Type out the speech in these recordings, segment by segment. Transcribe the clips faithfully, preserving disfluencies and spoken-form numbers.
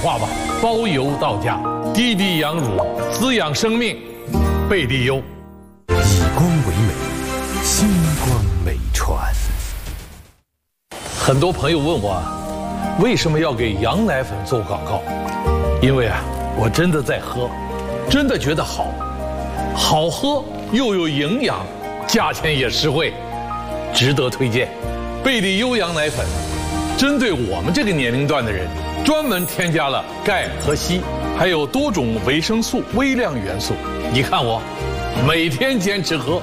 话吧，包邮到家。滴滴羊乳，滋养生命，贝蒂优。 以光为美，星光美传。 很多朋友问我，为什么要给羊奶粉做广告？因为啊，我真的在喝，真的觉得好，好喝又有营养，价钱也实惠，值得推荐。贝蒂优羊奶粉，针对我们这个年龄段的人，专门添加了钙和硒，还有多种维生素、微量元素。你看我，每天坚持喝。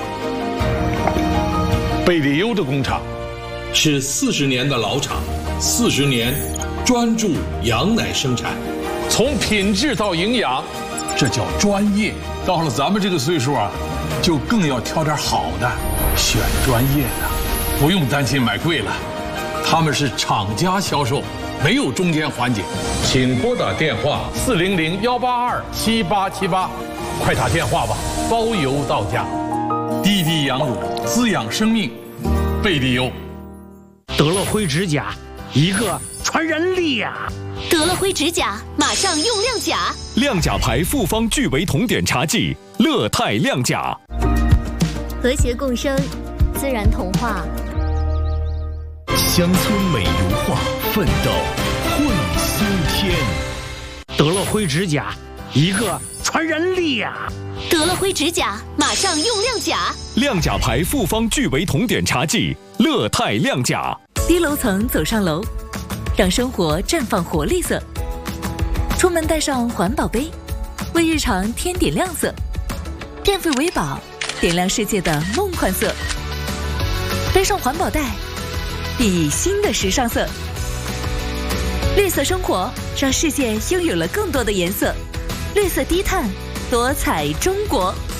贝蒂优的工厂是四十年的老厂，四十年专注羊奶生产，从品质到营养，这叫专业。到了咱们这个岁数啊，就更要挑点好的，选专业的，不用担心买贵了。他们是厂家销售，没有中间环节。请拨打电话四零零幺八二七八七八，快打电话吧，包邮到家。滴滴羊乳，滋养生命，贝蒂优。 得了灰指甲，一个传染力呀！ 得了灰指甲，马上用亮甲。 亮甲牌复方聚维酮碘茶剂，乐泰亮甲。 和谐共生，自然童话。 乡村美如画，奋斗会新天。 得了灰指甲，一个传染力呀！ 得了灰指甲，马上用亮甲。 亮甲牌复方聚维酮碘茶剂，乐泰亮甲。 低楼层走上楼，让生活绽放活力色。出门带上环保杯，为日常添点亮色。电费维保，点亮世界的梦幻色。背上环保袋，熠熠新的时尚色。绿色生活，让世界拥有了更多的颜色。绿色低碳，多彩中国。